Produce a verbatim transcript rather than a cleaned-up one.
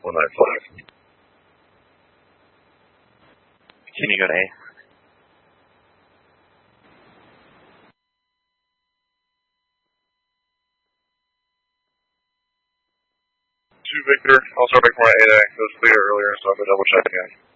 one nine five. Can you go to A? Two Victor, I'll start back from my eight A. It was clear earlier, so I'm going to double check again.